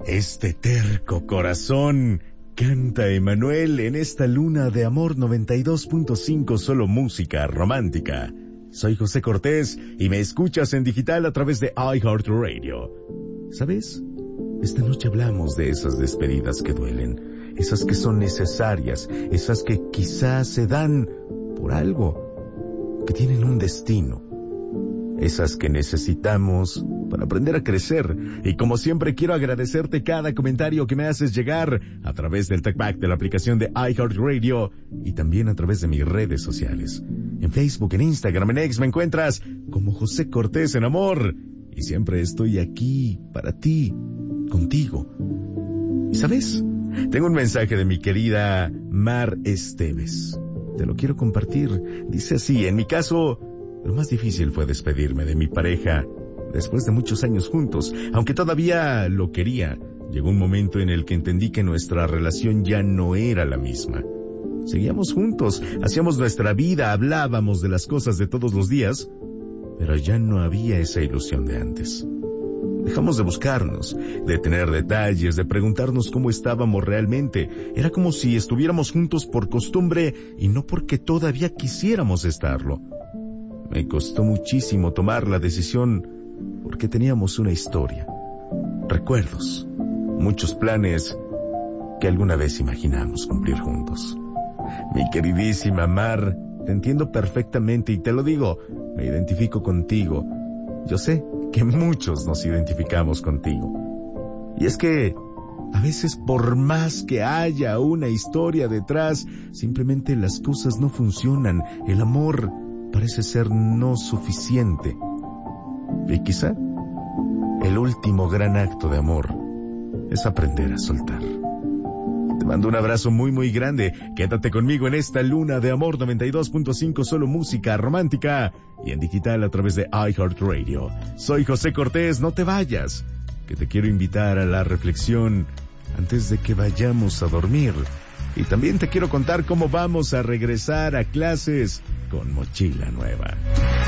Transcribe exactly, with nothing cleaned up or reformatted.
Este terco corazón, canta Emanuel en esta luna de amor noventa y dos punto cinco, solo música romántica. Soy José Cortés y me escuchas en digital a través de iHeartRadio. ¿Sabes? Esta noche hablamos de esas despedidas que duelen, esas que son necesarias, esas que quizás se dan por algo, que tienen un destino. Esas que necesitamos para aprender a crecer. Y como siempre quiero agradecerte cada comentario que me haces llegar a través del TalkBack de la aplicación de iHeartRadio y también a través de mis redes sociales. En Facebook, en Instagram, en X me encuentras como José Cortés en Amor. Y siempre estoy aquí para ti, contigo. ¿Y sabes? Tengo un mensaje de mi querida Mar Esteves. Te lo quiero compartir. Dice así: en mi caso, lo más difícil fue despedirme de mi pareja después de muchos años juntos. Aunque todavía lo quería, llegó un momento en el que entendí que nuestra relación ya no era la misma. Seguíamos juntos, hacíamos nuestra vida, hablábamos de las cosas de todos los días, pero ya no había esa ilusión de antes. Dejamos de buscarnos, de tener detalles, de preguntarnos cómo estábamos realmente. Era como si estuviéramos juntos por costumbre y no porque todavía quisiéramos estarlo. Me costó muchísimo tomar la decisión porque teníamos una historia, recuerdos, muchos planes que alguna vez imaginamos cumplir juntos. Mi queridísima Mar, te entiendo perfectamente y te lo digo, me identifico contigo. Yo sé que muchos nos identificamos contigo. Y es que a veces, por más que haya una historia detrás, simplemente las cosas no funcionan. El amor parece ser no suficiente. Y quizá el último gran acto de amor es aprender a soltar. Te mando un abrazo muy muy grande. Quédate conmigo en esta luna de amor noventa y dos punto cinco, solo música romántica y en digital a través de iHeartRadio. Soy José Cortés, no te vayas, que te quiero invitar a la reflexión antes de que vayamos a dormir. Y también te quiero contar cómo vamos a regresar a clases con mochila nueva.